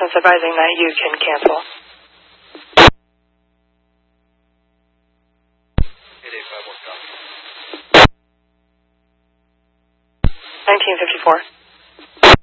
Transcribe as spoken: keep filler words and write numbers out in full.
announcements advising that you can cancel. eight eight five one, copy. nineteen fifty-four.